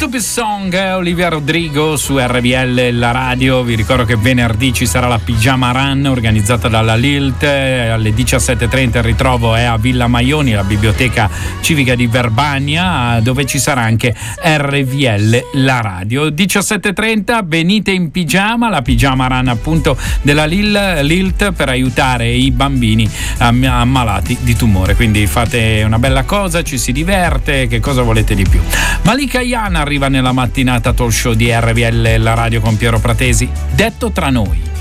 Stupid Song, Olivia Rodrigo su RVL la radio. Vi ricordo che venerdì ci sarà la Pigiama Run organizzata dalla Lilt, alle 17:30 il ritrovo è a Villa Maioni, la biblioteca civica di Verbania, dove ci sarà anche RVL la radio. 17:30 venite in pigiama, la Pigiama Run appunto della Lilt per aiutare i bambini ammalati di tumore, quindi fate una bella cosa, ci si diverte, che cosa volete di più. Malika Ayana arriva nella mattinata talk show di RVL la radio con Piero Pratesi. Detto tra noi.